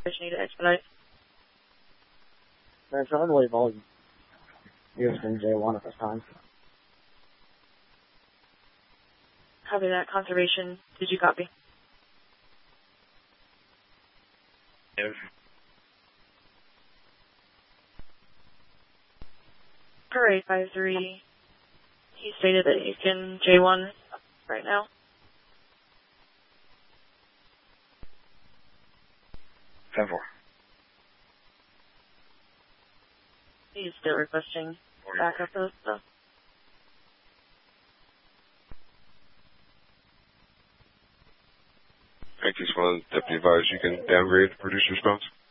Just need to expedite. That's I believe all Houston J1 at this time. Copy that. Conservation, did you copy? Yes. Parade 5-3. He stated that he's in J1 right now. 10-4. He's still requesting backup of stuff. Thank you, Swan. Deputy advised you can downgrade produce response.